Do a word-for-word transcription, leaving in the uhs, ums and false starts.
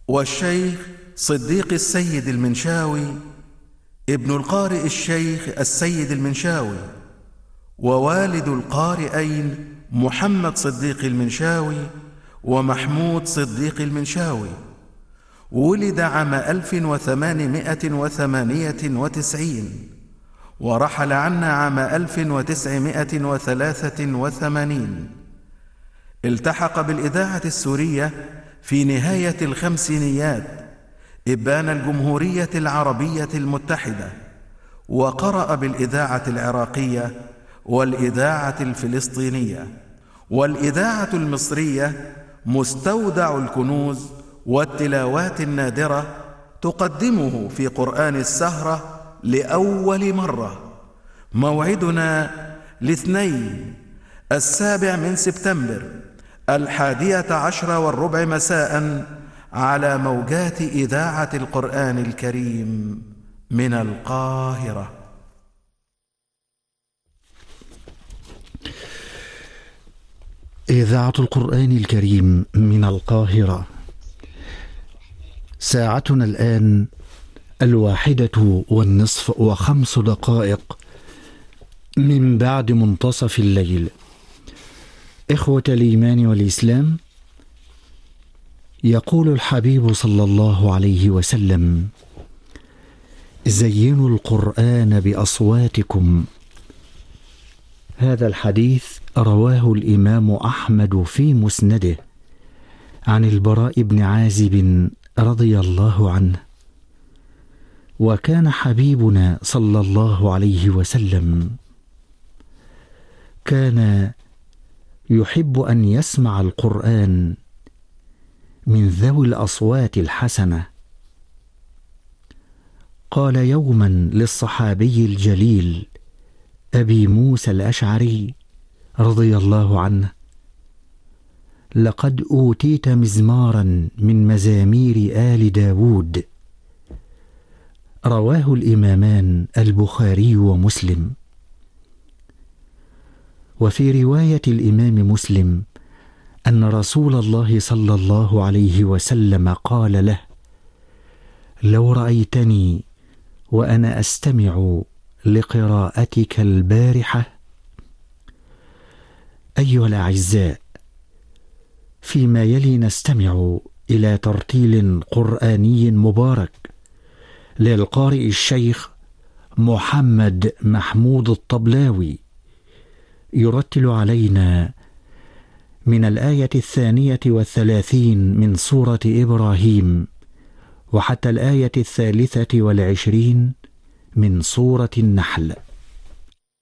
والشيخ صديق السيد المنشاوي ابن القارئ الشيخ السيد المنشاوي، ووالد القارئين محمد صديق المنشاوي ومحمود صديق المنشاوي. ولد عام ألف وثمانمائة وثمانية وتسعين ورحل عنا عام ألف وتسعمائة وثلاثة وثمانين. التحق بالإذاعة السورية في نهاية الخمسينيات إبان الجمهورية العربية المتحدة، وقرأ بالإذاعة العراقية والإذاعة الفلسطينية. والإذاعة المصرية مستودع الكنوز والتلاوات النادرة تقدمه في قرآن السهرة لأول مرة. موعدنا الاثنين السابع من سبتمبر الحادية عشر والربع مساء على موجات إذاعة القرآن الكريم من القاهرة. إذاعة القرآن الكريم من القاهرة. ساعتنا الآن الواحدة والنصف وخمس دقائق من بعد منتصف الليل. إخوة الإيمان والإسلام، يقول الحبيب صلى الله عليه وسلم: زينوا القرآن بأصواتكم. هذا الحديث رواه الإمام أحمد في مسنده عن البراء بن عازب رضي الله عنه. وكان حبيبنا صلى الله عليه وسلم كان يحب أن يسمع القرآن من ذوي الأصوات الحسنة. قال يوما للصحابي الجليل أبي موسى الأشعري رضي الله عنه: لقد أوتيت مزمارا من مزامير آل داود. رواه الإمامان البخاري ومسلم. وفي رواية الإمام مسلم أن رسول الله صلى الله عليه وسلم قال له: لو رأيتني وأنا أستمع لقراءتك البارحة. أيها الأعزاء، فيما يلي نستمع إلى ترتيل قرآني مبارك للقارئ الشيخ محمد محمود الطبلاوي، يرتل علينا من الآية الثانية والثلاثين من سورة إبراهيم وحتى الآية الثالثة والعشرين من سورة النحل.